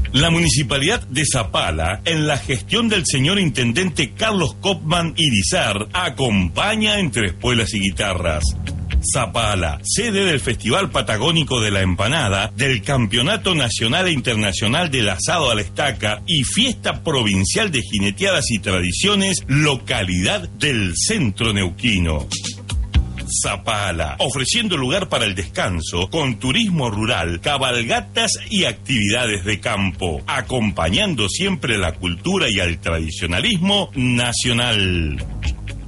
La Municipalidad de Zapala, en la gestión del señor Intendente Carlos Kopman Irizar, acompaña entre espuelas y guitarras. Zapala, sede del Festival Patagónico de la Empanada, del Campeonato Nacional e Internacional del Asado a la Estaca y Fiesta Provincial de Jineteadas y Tradiciones, localidad del Centro Neuquino. Zapala, ofreciendo lugar para el descanso, con turismo rural, cabalgatas y actividades de campo, acompañando siempre la cultura y al tradicionalismo nacional.